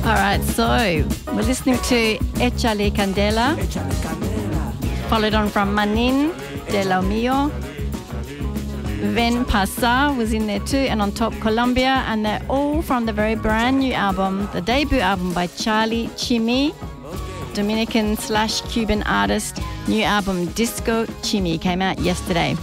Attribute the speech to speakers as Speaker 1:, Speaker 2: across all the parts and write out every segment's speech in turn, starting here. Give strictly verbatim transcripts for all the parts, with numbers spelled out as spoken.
Speaker 1: All right, so we're listening to Échale Candela, followed on from Manin de lo Mío. Ven Pasar was in there too, and on top Colombia, and they're all from the very brand new album, the debut album by Charlie Chimmy, Dominican slash Cuban artist. New album Disco Chimmy came out yesterday.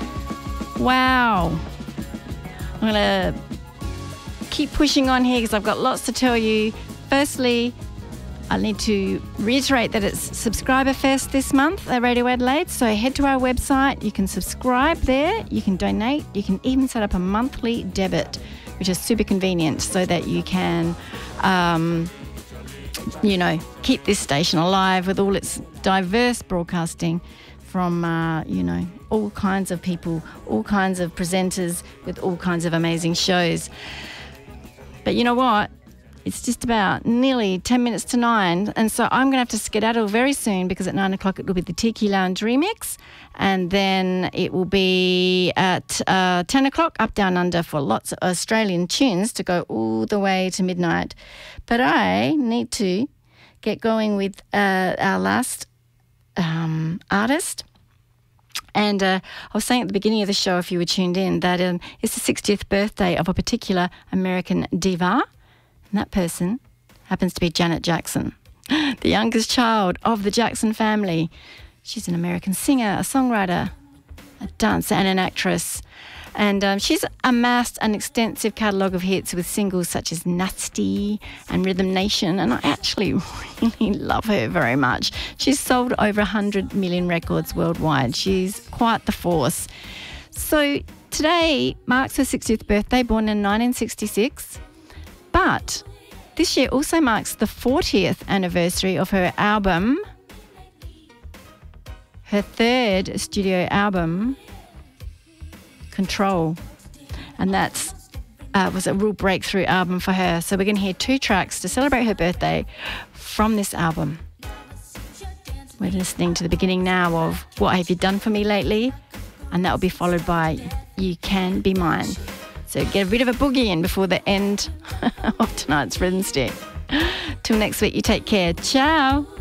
Speaker 1: Wow. I'm going to keep pushing on here because I've got lots to tell you. Firstly, I need to reiterate that it's Subscriber Fest this month at Radio Adelaide. So head to our website. You can subscribe there. You can donate. You can even set up a monthly debit, which is super convenient so that you can, um, you know, keep this station alive with all its diverse broadcasting from, uh, you know, all kinds of people, all kinds of presenters with all kinds of amazing shows. But you know what? It's just about nearly ten minutes to nine, and so I'm going to have to skedaddle very soon because at nine o'clock it will be the Tiki Lounge remix, and then it will be at uh, ten o'clock Up Down Under for lots of Australian tunes to go all the way to midnight. But I need to get going with uh, our last um, artist. And uh, I was saying at the beginning of the show, if you were tuned in, that um, it's the sixtieth birthday of a particular American diva. And that person happens to be Janet Jackson, the youngest child of the Jackson family. She's an American singer, a songwriter, a dancer and an actress. And um, she's amassed an extensive catalogue of hits with singles such as Nasty and Rhythm Nation. And I actually really love her very much. She's sold over one hundred million records worldwide. She's quite the force. So today marks her sixtieth birthday, born in nineteen sixty-six. But this year also marks the fortieth anniversary of her album, her third studio album, Control. And that uh, was a real breakthrough album for her. So we're going to hear two tracks to celebrate her birthday from this album. We're listening to the beginning now of What Have You Done For Me Lately? And that will be followed by You Can Be Mine. So get a bit of a boogie in before the end of tonight's Rhythm Stick. Till next week, you take care. Ciao.